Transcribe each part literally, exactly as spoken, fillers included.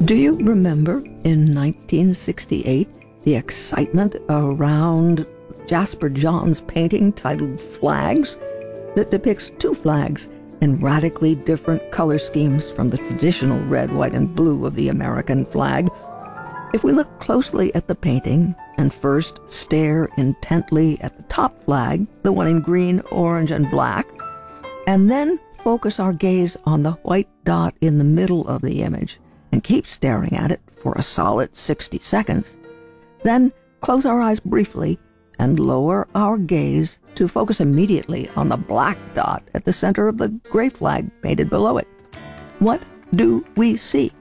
Do you remember in nineteen sixty-eight the excitement around Jasper Johns' painting titled Flags that depicts two flags in radically different color schemes from the traditional red, white, and blue of the American flag? If we look closely at the painting and first stare intently at the top flag, the one in green, orange, and black, and then focus our gaze on the white dot in the middle of the image and keep staring at it for a solid sixty seconds, then close our eyes briefly and lower our gaze to focus immediately on the black dot at the center of the gray flag painted below it. What do we see?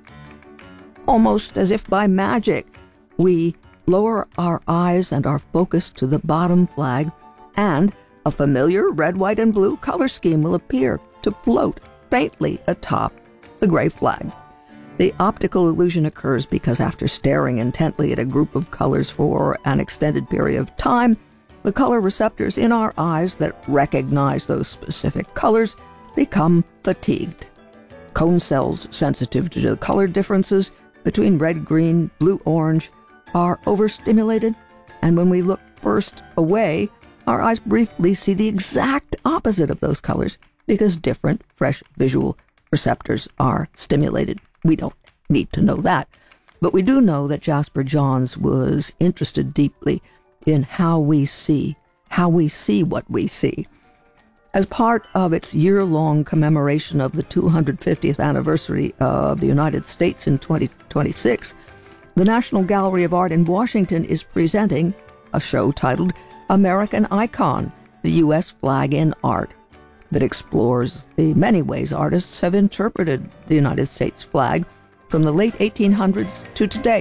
Almost as if by magic, we lower our eyes and our focus to the bottom flag, and a familiar red, white, and blue color scheme will appear to float faintly atop the gray flag. The optical illusion occurs because after staring intently at a group of colors for an extended period of time, the color receptors in our eyes that recognize those specific colors become fatigued. Cone cells sensitive to the color differences between red, green, blue, orange are overstimulated, and when we look first away, our eyes briefly see the exact opposite of those colors because different, fresh visual receptors are stimulated. We don't need to know that, but we do know that Jasper Johns was interested deeply in how we see, how we see what we see. As part of its year-long commemoration of the two hundred fiftieth anniversary of the United States in twenty twenty-six, the National Gallery of Art in Washington is presenting a show titled American Icon, the U S Flag in Art, that explores the many ways artists have interpreted the United States flag from the late eighteen hundreds to today.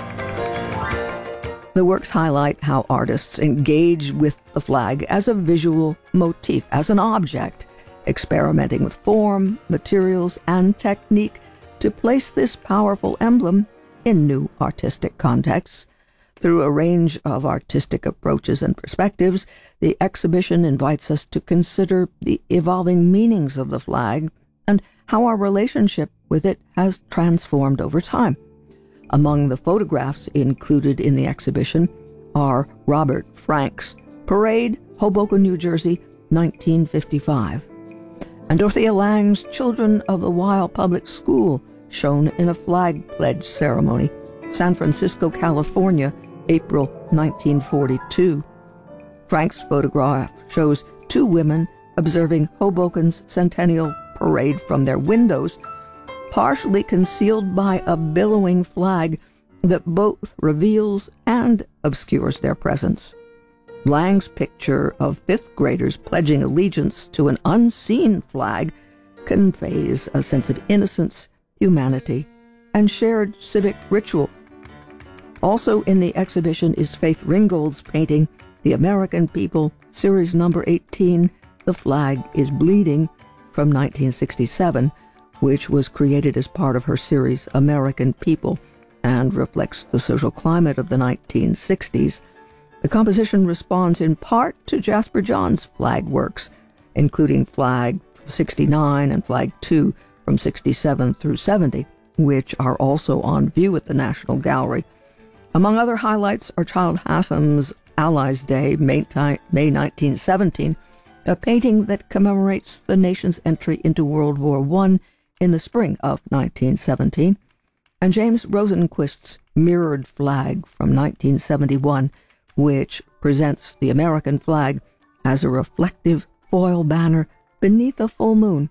The works highlight how artists engage with the flag as a visual motif, as an object, experimenting with form, materials, and technique to place this powerful emblem in new artistic contexts. Through a range of artistic approaches and perspectives, the exhibition invites us to consider the evolving meanings of the flag and how our relationship with it has transformed over time. Among the photographs included in the exhibition are Robert Frank's Parade, Hoboken, New Jersey, nineteen fifty-five, and Dorothea Lange's Children of the Weill Public School, shown in a flag pledge ceremony, San Francisco, California, April nineteen forty-two. Frank's photograph shows two women observing Hoboken's Centennial Parade from their windows, partially concealed by a billowing flag that both reveals and obscures their presence. Lange's picture of fifth graders pledging allegiance to an unseen flag conveys a sense of innocence, humanity, and shared civic ritual. Also in the exhibition is Faith Ringgold's painting, The American People, series number eighteen, The Flag is Bleeding, from nineteen sixty-seven, which was created as part of her series American People and reflects the social climate of the nineteen sixties. The composition responds in part to Jasper Johns' flag works, including Flag sixty-nine and Flag two from sixty-seven through seventy, which are also on view at the National Gallery. Among other highlights are Childe Hassam's Allies' Day, May nineteen seventeen, a painting that commemorates the nation's entry into World War One in the spring of nineteen seventeen, and James Rosenquist's Mirrored Flag from nineteen seventy-one, which presents the American flag as a reflective foil banner beneath a full moon